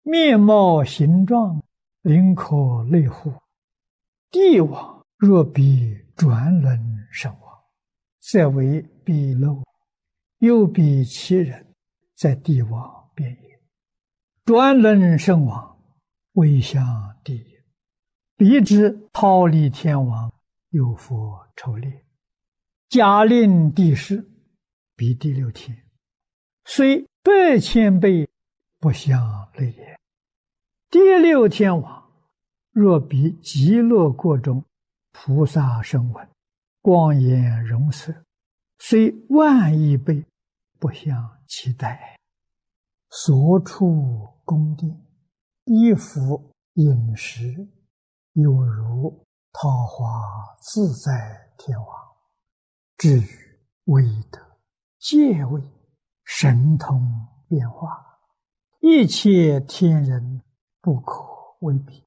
面貌形状，灵可类乎？帝王若比转轮圣王，则为鄙陋；又比其人，在帝王边也。转轮圣王，位相帝也。彼之忉利天王，有佛筹列，假令帝释，彼第六天，虽8,000倍，不相类也。第六天王，若比极乐国中菩萨声闻，光颜容色，虽10000亿倍，不相期待。所处宫殿，衣服饮食，有如桃花自在天王。至于威德、戒位、神通变化，一切天人不可为比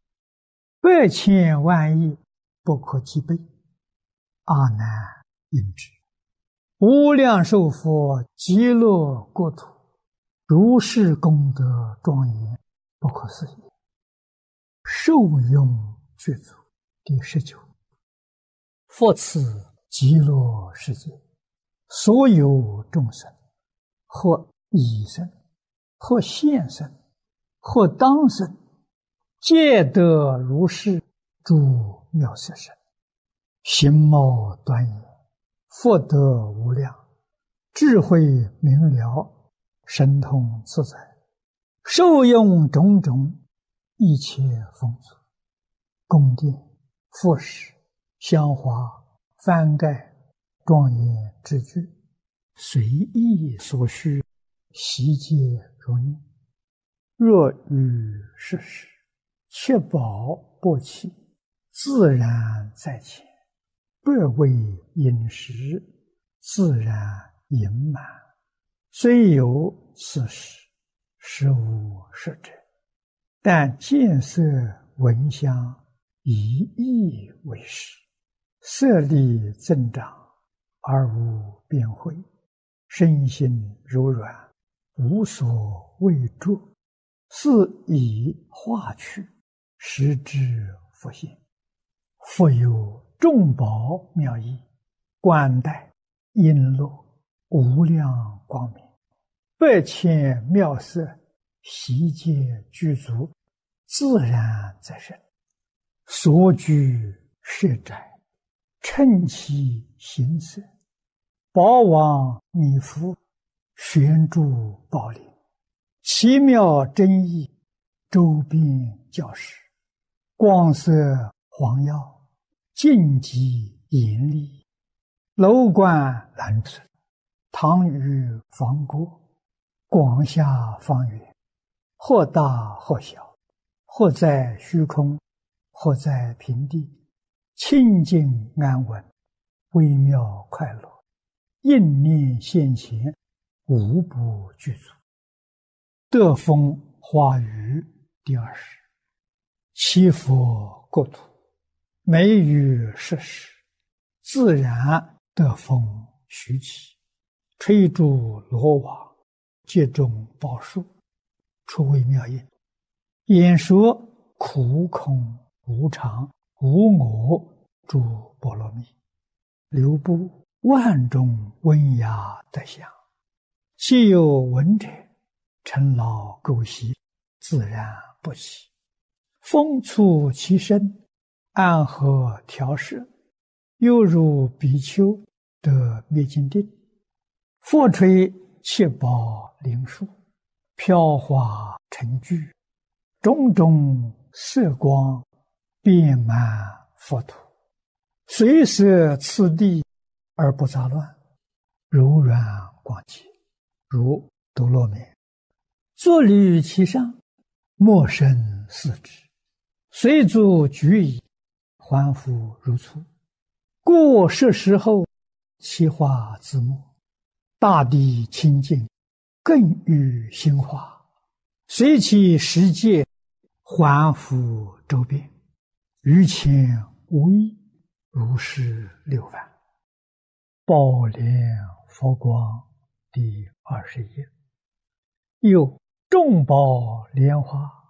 ，8,000万亿不可计备。阿难应知，无量寿佛极乐国土，如是功德庄严，不可思议。受用具足。第19。复此极乐世界，所有众生，或已生，或现生，或当生，皆得如是诸妙色身，形貌端严，福德无量，智慧明了，神通自在，受用种种一切丰足，宫殿、服饰、香花、幡盖、庄严之具，随意所需，悉皆如念。若遇世事，切宝不起，自然在前，不为饮食，自然盈满。虽有此事，实无实者，但见色闻香，以意为食，色力增长，而无边慧，身心柔软，无所畏著，是以化去，实之复现。复有众宝妙义，冠带璎珞，无量光明，8,000妙色，悉皆具足，自然在身。所居舍宅，称其形色，宝王弥覆，悬诸宝林，奇妙真意，周边教室，光色黄耀，净极严厉，楼观蓝色，堂宇方郭，广厦方圆，或大或小，或在虚空，或在平地，清净安稳，微妙快乐，应念现前，无不具足。德风花雨第20。七佛国土，美于世事，自然德风徐起，吹诸罗网，接种宝树，出微妙音，演说苦空无常无我诸波罗蜜，流布万种温雅德相，既有闻者，尘劳垢习，自然不起。风触其身，安和调摄，犹如比丘得灭尽定。复吹七宝灵树，飘华成聚，种种色光，遍满佛土，随摄次第而不杂乱，柔软广洁，如多罗面。坐立于其上，莫生四肢，随足举矣，还复如初。故是时候，其化自没，大地清净，更与心化，随其世界，还复周遍，于前无异，如是6万。宝莲佛光第21。又众宝莲花，